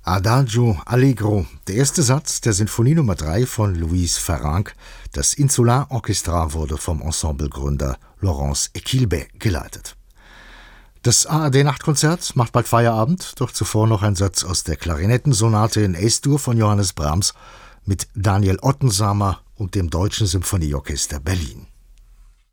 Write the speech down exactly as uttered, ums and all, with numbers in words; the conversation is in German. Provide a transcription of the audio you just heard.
Adagio Allegro, der erste Satz der Sinfonie Nummer drei von Louis Farrenc. Das Insular Orchestra wurde vom Ensemblegründer Laurence Equilbet geleitet. Das A R D-Nachtkonzert macht bald Feierabend, doch zuvor noch ein Satz aus der Klarinettensonate in Es-Dur von Johannes Brahms mit Daniel Ottensamer und dem Deutschen Symphonieorchester Berlin.